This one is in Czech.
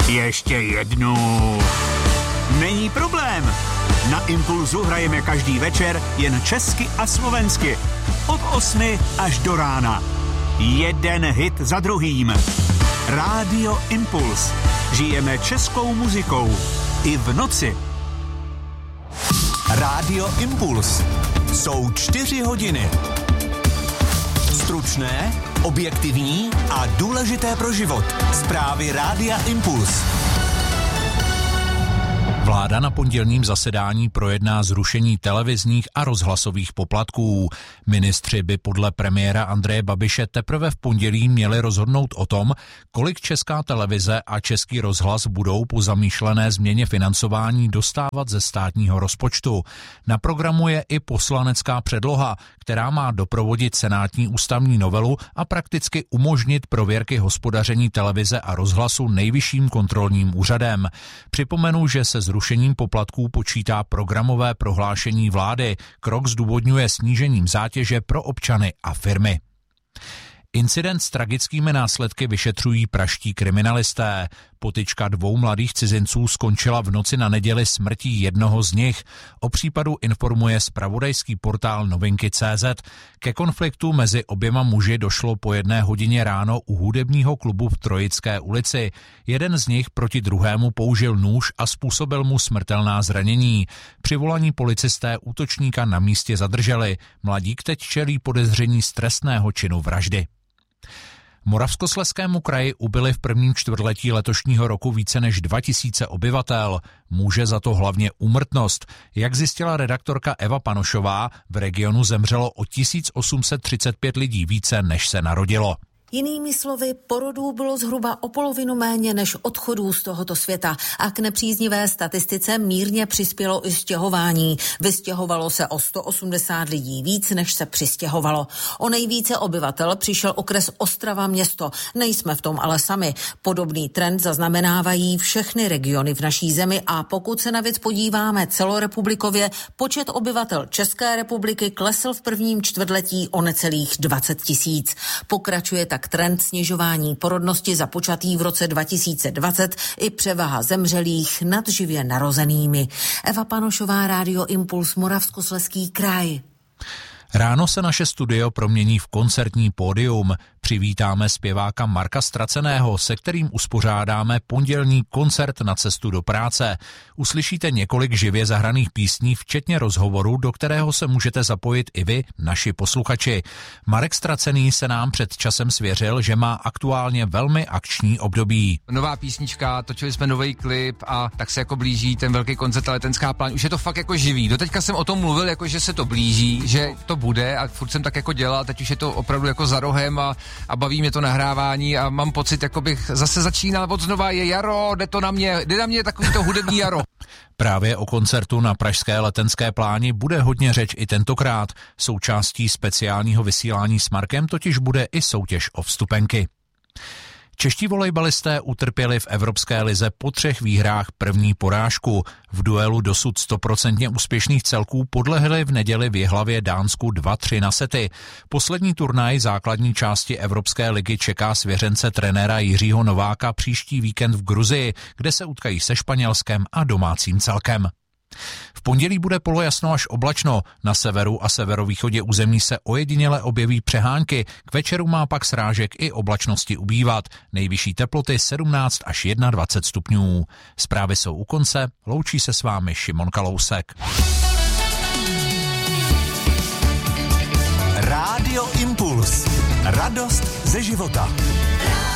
Ještě jednu. Není problém. Na Impulzu hrajeme každý večer jen česky a slovensky. Od 8 až do rána. Jeden hit za druhým. Rádio Impuls. Žijeme českou muzikou. I v noci. Rádio Impuls. Jsou 4 hodiny. Stručné, objektivní a důležité pro život. Zprávy Rádia Impuls. Vláda na pondělním zasedání projedná zrušení televizních a rozhlasových poplatků. Ministři by podle premiéra Andreje Babiše teprve v pondělí měli rozhodnout o tom, kolik Česká televize a Český rozhlas budou po zamýšlené změně financování dostávat ze státního rozpočtu. Na programu je i poslanecká předloha, která má doprovodit senátní ústavní novelu a prakticky umožnit prověrky hospodaření televize a rozhlasu Nejvyšším kontrolním úřadem. Připomenu, že se zrušením poplatků počítá programové prohlášení vlády. Krok zdůvodňuje snížením zátěže pro občany a firmy. Incident s tragickými následky vyšetřují pražští kriminalisté. Potyčka 2 mladých cizinců skončila v noci na neděli smrtí jednoho z nich. O případu informuje zpravodajský portál Novinky.cz. Ke konfliktu mezi oběma muži došlo po 1 hodině ráno u hudebního klubu v Trojické ulici. Jeden z nich proti druhému použil nůž a způsobil mu smrtelná zranění. Přivolaní policisté útočníka na místě zadrželi. Mladík teď čelí podezření z trestného činu vraždy. Moravskoslezskému kraji ubyli v prvním čtvrtletí letošního roku více než 2000 obyvatel. Může za to hlavně úmrtnost. Jak zjistila redaktorka Eva Panošová, v regionu zemřelo o 1835 lidí více, než se narodilo. Jinými slovy, porodů bylo zhruba o polovinu méně než odchodů z tohoto světa a k nepříznivé statistice mírně přispělo i stěhování. Vystěhovalo se o 180 lidí víc, než se přistěhovalo. O nejvíce obyvatel přišel okres Ostrava město. Nejsme v tom ale sami. Podobný trend zaznamenávají všechny regiony v naší zemi a pokud se na věc podíváme celorepublikově, počet obyvatel České republiky klesl v prvním čtvrtletí o necelých 20 000. Pokračuje tak trend snižování porodnosti započatý v roce 2020 i převaha zemřelých nad živě narozenými. Eva Panošová, Rádio Impuls, Moravskoslezský kraj. Ráno se naše studio promění v koncertní pódium. Přivítáme zpěváka Marka Straceného, se kterým uspořádáme pondělní koncert na cestu do práce. Uslyšíte několik živě zahraných písní, včetně rozhovoru, do kterého se můžete zapojit i vy, naši posluchači. Marek Stracený se nám před časem svěřil, že má aktuálně velmi akční období. Nová písnička, točili jsme nový klip a tak se jako blíží ten velký koncert a Letenská pláň. Už je to fakt jako živý. Doteďka jsem o tom mluvil, jako že se to blíží, že to bude a furt jsem tak jako dělal, teď už je to opravdu jako za rohem a baví mě to nahrávání a mám pocit, jako bych zase začínal od znova, je jaro, jde na mě takový to hudební jaro. Právě o koncertu na pražské Letenské pláni bude hodně řeč i tentokrát. Součástí speciálního vysílání s Markem totiž bude i soutěž o vstupenky. Čeští volejbalisté utrpěli v Evropské lize po 3 výhrách první porážku. V duelu dosud 100% úspěšných celků podlehli v neděli v Jihlavě Dánsku 2-3 na sety. Poslední turnaj základní části Evropské ligy čeká svěřence trenéra Jiřího Nováka příští víkend v Gruzii, kde se utkají se Španělskem a domácím celkem. V pondělí bude polojasno až oblačno, na severu a severovýchodě území se ojediněle objeví přehánky, k večeru má pak srážek i oblačnosti ubývat, nejvyšší teploty 17 až 21 stupňů. Zprávy jsou u konce, loučí se s vámi Šimon Kalousek. Rádio Impuls. Radost ze života.